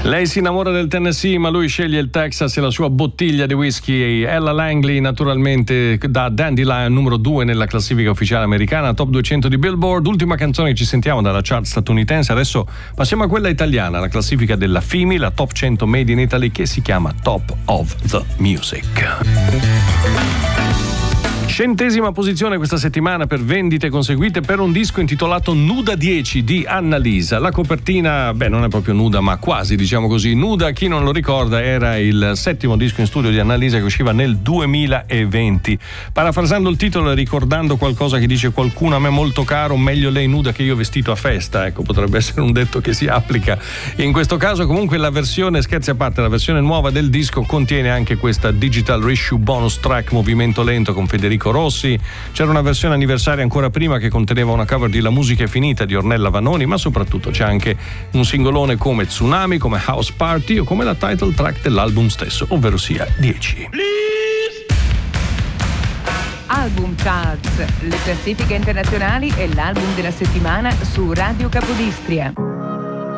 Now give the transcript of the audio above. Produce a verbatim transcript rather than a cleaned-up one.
Lei si innamora del Tennessee, ma lui sceglie il Texas e la sua bottiglia di whisky. Ella Langley, naturalmente, da Dandelion, numero due nella classifica ufficiale americana, top duecento di Billboard. Ultima canzone che ci sentiamo dalla chart statunitense. Adesso passiamo a quella italiana, la classifica della F I M I, la top cento made in Italy, che si chiama Top of the Music. Centesima posizione questa settimana per vendite conseguite per un disco intitolato Nuda dieci di Annalisa. La copertina, beh, non è proprio nuda, ma quasi, diciamo così. Nuda, chi non lo ricorda, era il settimo disco in studio di Annalisa che usciva nel duemilaventi. Parafrasando il titolo e ricordando qualcosa che dice qualcuno a me molto caro, meglio lei nuda che io vestito a festa. Ecco, potrebbe essere un detto che si applica in questo caso. Comunque la versione, scherzi a parte, la versione nuova del disco contiene anche questa digital reissue bonus track movimento lento con Federico Rossi. C'era una versione anniversaria ancora prima che conteneva una cover di La musica è finita di Ornella Vanoni, ma soprattutto c'è anche un singolone come Tsunami, come House Party o come la title track dell'album stesso, ovvero sia dieci. Album Charts, le classifiche internazionali e l'album della settimana su Radio Capodistria.